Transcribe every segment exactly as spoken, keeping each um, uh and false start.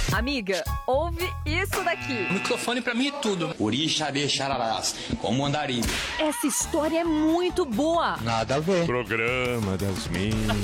Amiga, ouve isso daqui. O microfone pra mim é tudo. Orixabê xararás, como andarilho. Essa história é muito boa. Nada a ver. Programa das Minas.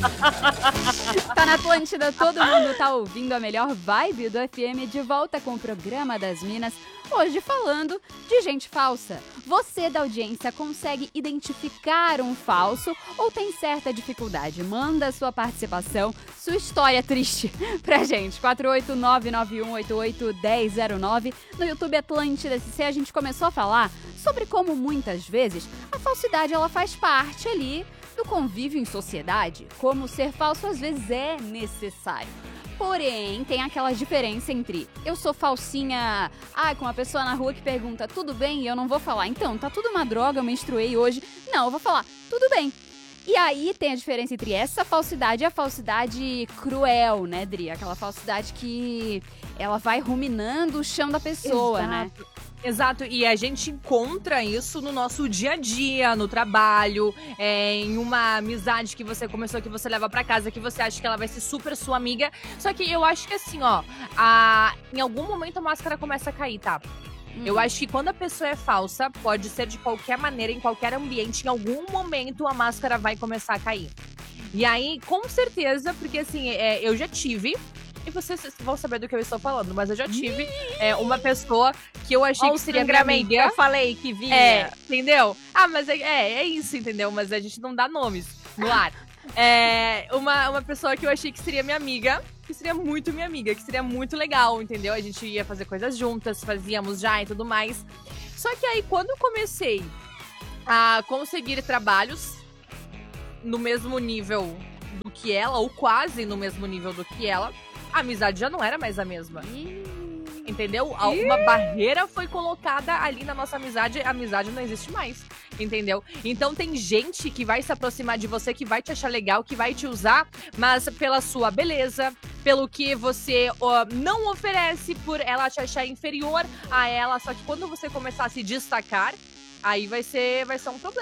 Tá na Atlântida, todo mundo tá ouvindo a melhor vibe do F M de volta com o Programa das Minas. Hoje falando de gente falsa. Você da audiência consegue identificar um falso ou tem certa dificuldade? Manda a sua participação, sua história triste pra gente. quatro oito nove nove um oito oito um zero zero nove. No YouTube Atlântida S C a gente começou a falar sobre como muitas vezes a falsidade ela faz parte ali do convívio em sociedade. Como ser falso às vezes é necessário. Porém, tem aquela diferença entre eu sou falsinha, ah, com uma pessoa na rua que pergunta tudo bem e eu não vou falar, então, tá tudo uma droga, eu menstruei hoje. Não, eu vou falar, tudo bem. E aí tem a diferença entre essa falsidade e a falsidade cruel, né, Dri? Aquela falsidade que ela vai ruminando o chão da pessoa, Exato. né? Exato, e a gente encontra isso no nosso dia a dia, no trabalho, é, em uma amizade que você começou, que você leva pra casa, que você acha que ela vai ser super sua amiga. Só que eu acho que assim, ó, a, em algum momento a máscara começa a cair, tá? Hum. Eu acho que quando a pessoa é falsa, pode ser de qualquer maneira, em qualquer ambiente, em algum momento a máscara vai começar a cair. E aí, com certeza, porque assim, é, eu já tive... E vocês vão saber do que eu estou falando, mas eu já tive é, uma pessoa que eu achei Olha que o seria minha sangramento, amiga. eu falei que vinha. É, entendeu? Ah, mas é, é, é isso, entendeu? Mas a gente não dá nomes no ar. É, uma, uma pessoa que eu achei que seria minha amiga, que seria muito minha amiga, que seria muito legal, entendeu? A gente ia fazer coisas juntas, fazíamos já e tudo mais. Só que aí, quando eu comecei a conseguir trabalhos no mesmo nível do que ela, ou quase no mesmo nível do que ela, a amizade já não era mais a mesma. Entendeu? Uma barreira foi colocada ali na nossa amizade, a amizade não existe mais. Entendeu? Então tem gente que vai se aproximar de você, que vai te achar legal, que vai te usar, mas pela sua beleza, pelo que você ó, não oferece, por ela te achar inferior a ela. Só que quando você começar a se destacar, aí vai ser, vai ser um problema.